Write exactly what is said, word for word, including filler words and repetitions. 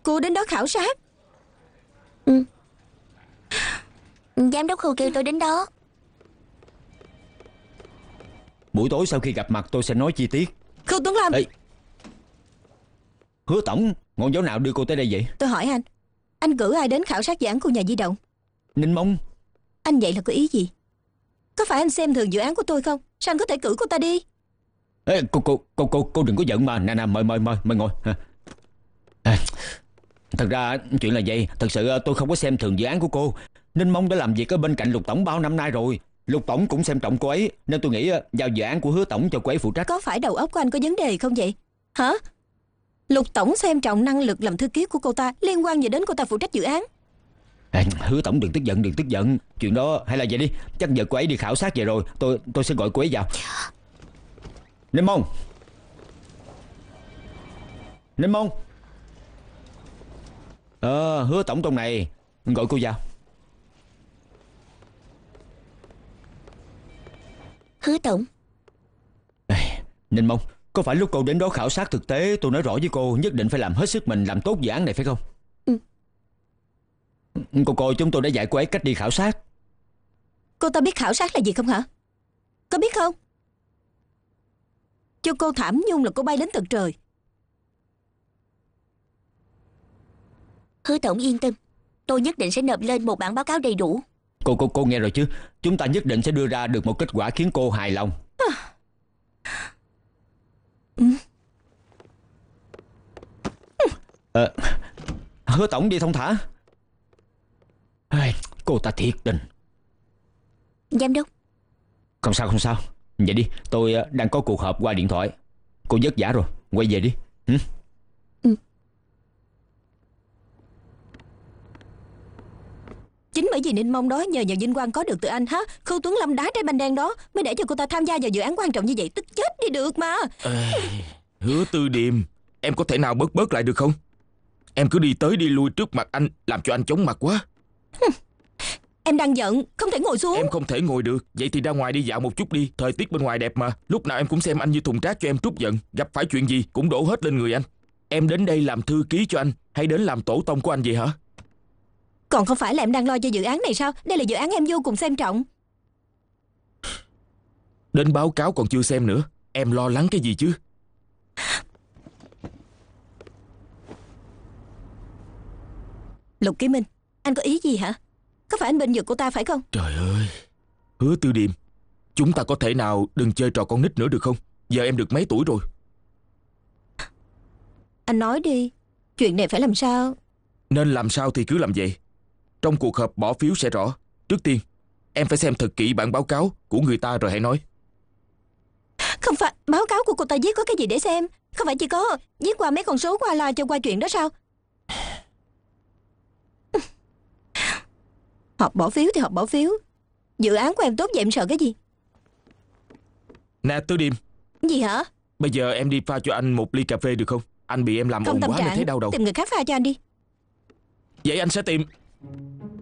Cô đến đó khảo sát? Ừ. Giám đốc Khu kêu tôi đến đó. Buổi tối sau khi gặp mặt tôi sẽ nói chi tiết. Khâu Tuấn Lâm. Ê, Hứa tổng, ngọn gió nào đưa cô tới đây vậy? Tôi hỏi anh, anh cử ai đến khảo sát dự án khu nhà di động? Ninh Mông. Anh vậy là có ý gì? Có phải anh xem thường dự án của tôi không? Sao anh có thể cử cô ta đi? Ê, cô, cô, cô, cô, cô đừng có giận mà. Nè nè, mời, mời, mời, mời ngồi. À, thật ra chuyện là vậy. Thật sự tôi không có xem thường dự án của cô. Ninh Mông đã làm việc ở bên cạnh Lục tổng bao năm nay rồi. Lục tổng cũng xem trọng cô ấy, nên tôi nghĩ giao dự án của Hứa tổng cho cô ấy phụ trách. Có phải đầu óc của anh có vấn đề không vậy? Hả? Lục tổng xem trọng năng lực làm thư ký của cô ta, liên quan gì đến cô ta phụ trách dự án? À, Hứa tổng đừng tức giận, đừng tức giận. Chuyện đó hay là vậy đi. Chắc giờ cô ấy đi khảo sát về rồi. Tôi tôi sẽ gọi cô ấy vào. Ninh Mông. Ninh Mông. Ờ, Hứa tổng trong này. Gọi cô vào. Hứa tổng. À, Ninh Mông, có phải lúc cô đến đó khảo sát thực tế tôi nói rõ với cô nhất định phải làm hết sức mình làm tốt dự án này phải không? Ừ. Cô coi chúng tôi đã dạy cô ấy cách đi khảo sát. Cô ta biết khảo sát là gì không hả? Có biết không? Cho cô thảm nhung là cô bay đến tận trời. Hứa tổng yên tâm, tôi nhất định sẽ nộp lên một bản báo cáo đầy đủ. Cô cô cô nghe rồi chứ? Chúng ta nhất định sẽ đưa ra được một kết quả khiến cô hài lòng. À. Ừ. À, Hứa tổng đi thông thả. Ai, cô ta thiệt tình. Giám đốc. Không sao không sao. Vậy đi, tôi đang có cuộc họp qua điện thoại. Cô vất vả rồi, quay về đi. Ừ? Ừ. Chính bởi vì Ninh Mông đó nhờ nhờ vinh quang có được từ anh hả? Khâu Tuấn Lâm đá trái banh đen đó mới để cho cô ta tham gia vào dự án quan trọng như vậy. Tức chết đi được mà. Ê, Hứa Tư Điềm, em có thể nào bớt bớt lại được không? Em cứ đi tới đi lui trước mặt anh, làm cho anh chóng mặt quá. Em đang giận, không thể ngồi xuống. Em không thể ngồi được. Vậy thì ra ngoài đi dạo một chút đi. Thời tiết bên ngoài đẹp mà. Lúc nào em cũng xem anh như thùng rác cho em trút giận. Gặp phải chuyện gì cũng đổ hết lên người anh. Em đến đây làm thư ký cho anh hay đến làm tổ tông của anh vậy hả? Còn không phải là em đang lo cho dự án này sao? Đây là dự án em vô cùng xem trọng. Đến báo cáo còn chưa xem nữa. Em lo lắng cái gì chứ? Lục Ký Minh, anh có ý gì hả? Có phải anh bên vực cô ta phải không? Trời ơi, Hứa Tư Điềm, chúng ta có thể nào đừng chơi trò con nít nữa được không? Giờ em được mấy tuổi rồi? Anh nói đi, chuyện này phải làm sao? Nên làm sao thì cứ làm vậy. Trong cuộc họp bỏ phiếu sẽ rõ. Trước tiên, em phải xem thật kỹ bản báo cáo của người ta rồi hãy nói. Không phải, báo cáo của cô ta viết có cái gì để xem? Không phải chỉ có viết qua mấy con số qua loa cho qua chuyện đó sao? Họp bỏ phiếu thì họp bỏ phiếu. Dự án của em tốt vậy em sợ cái gì? Nè Tư Điềm. Gì hả? Bây giờ em đi pha cho anh một ly cà phê được không? Anh bị em làm không ồn tâm quá nên trạng, thấy đau đầu. tìm người khác pha cho anh đi. Vậy anh sẽ tìm.